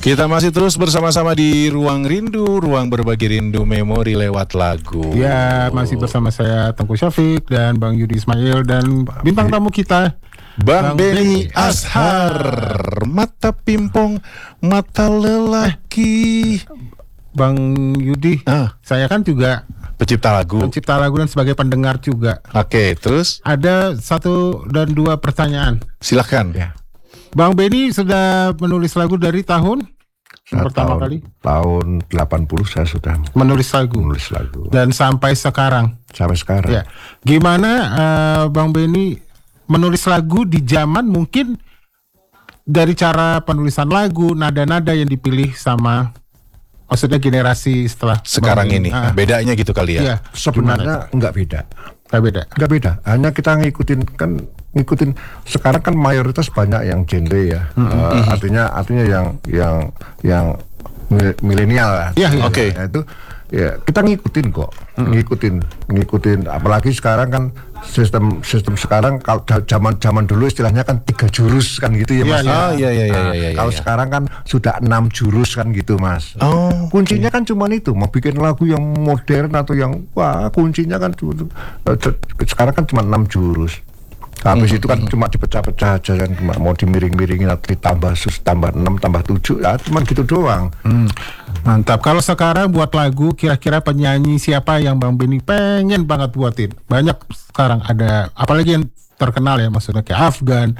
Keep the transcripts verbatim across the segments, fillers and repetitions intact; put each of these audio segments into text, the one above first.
Kita masih terus bersama-sama di Ruang Rindu, ruang berbagi rindu memori lewat lagu. Ya, masih bersama saya Tengku Syafiq dan Bang Yudi Ismail dan bintang tamu kita Bang, Bang Benny Ashar. Mata pimpong, mata lelaki. Bang Yudi, ah. saya kan juga pencipta lagu. Pencipta lagu dan sebagai pendengar juga. Oke, terus? Ada satu dan dua pertanyaan. Silahkan. Ya. Bang Benny sudah menulis lagu dari tahun Saya pertama tahun, kali? Tahun delapan puluh saya sudah menulis lagu. Menulis lagu. Dan sampai sekarang. Sampai sekarang. Ya. Gimana uh, Bang Benny menulis lagu di zaman mungkin dari cara penulisan lagu, nada-nada yang dipilih sama maksudnya generasi setelah sekarang ini. Ah. Bedanya gitu kali ya? Iya, sebenarnya enggak beda. Enggak beda. Enggak beda. Hanya kita ngikutin kan ngikutin sekarang kan mayoritas banyak yang genre ya. Hmm. Uh, artinya artinya yang yang yang milenial lah. Ya, ya, oke. Okay. Nah, itu ya kita ngikutin kok. Hmm. Ngikutin ngikutin apalagi sekarang kan sistem sistem sekarang kalau zaman zaman dulu istilahnya kan tiga jurus kan gitu ya Mas. Ya, oh iya iya iya nah, iya. Kalau ya. sekarang kan sudah enam jurus kan gitu Mas. Oh. Kuncinya okay. kan cuma itu, mau bikin lagu yang modern atau yang wah kuncinya kan sekarang kan cuma enam jurus. Habis hmm. itu kan cuma dipecah-pecah aja kan, cuma mau dimiring-miringin atau ditambah sus tambah enam tambah tujuh ya cuma gitu doang. Hmm. Mantap. Kalau sekarang buat lagu kira-kira penyanyi siapa yang Bang Benny pengen banget buatin? Banyak sekarang ada, apalagi yang terkenal ya maksudnya kayak Afgan,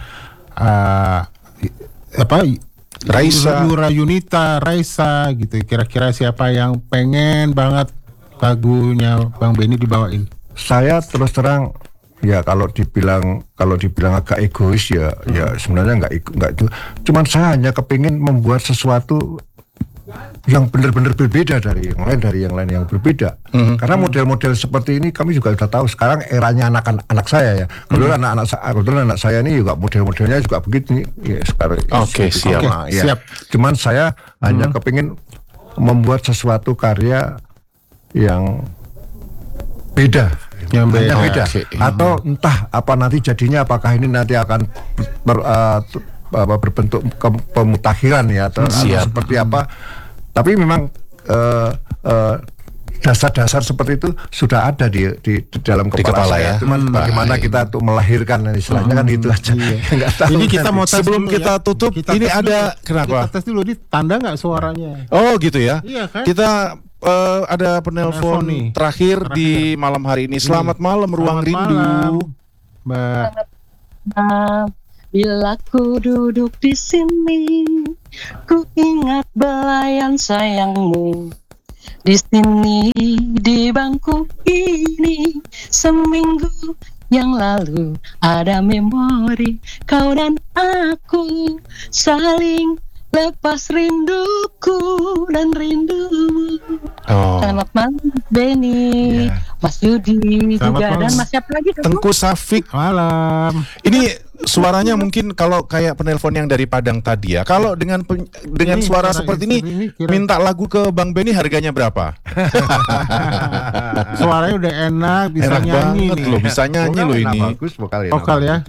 uh, apa Raisa, Yura Yunita, Raisa gitu. Kira-kira siapa yang pengen banget lagunya Bang Benny dibawain? Saya terus terang ya kalau dibilang kalau dibilang agak egois ya hmm. ya sebenarnya nggak nggak itu. Cuman saya hanya kepingin membuat sesuatu yang benar-benar berbeda dari yang lain dari yang lain yang berbeda. Mm-hmm. Karena model-model seperti ini kami juga sudah tahu sekarang eranya anak-anak saya ya. Kebetulan mm-hmm. anak-anak saya, kebetulan anak saya ini juga model-modelnya juga begitu ya sekarang. Oke, okay, siap. Sama, Okay, ya. siap. Cuman saya mm-hmm. hanya kepingin membuat sesuatu karya yang beda. Yang beda, beda. Okay. Atau entah apa nanti jadinya apakah ini nanti akan ber, uh, apa, berbentuk ke- pemutakhiran ya atau, atau seperti apa. Tapi memang uh, uh, dasar-dasar seperti itu sudah ada di di, di dalam kepala, di kepala saya. Ya. Cuman hmm, bagaimana baik. Kita tuh melahirkan istilahnya hmm, kan gitu aja. Iya. Nggak tahu ini kita kan. mau sebelum kita ya. tutup kita ini ada dulu. Kenapa? Kita tes dulu ini tanda nggak suaranya? Oh gitu ya. Iya kan? Kita uh, ada penelpon terakhir, terakhir di malam hari ini. Selamat malam Ruang Selamat Rindu. Malam, Mbak. Nah, bila ku duduk di sini, ku ingat belayan sayangmu. Di sini di bangku ini seminggu yang lalu ada memori kau dan aku saling lepas rinduku dan rindumu. Oh. Selamat malam Benny, yeah. Mas Yudi Selamat juga malam. dan Mas siapa lagi? Tengku Syafiq. Malam. Ini suaranya mungkin kalau kayak penelpon yang dari Padang tadi ya. Kalau dengan pen, dengan ini, suara suara seperti ini, ini kira... minta lagu ke Bang Benny harganya berapa? Suaranya udah enak, bisa enak nyanyi banget nih. loh, bisa nyanyi loh ini. Bagus vokal ya. Vokal ya.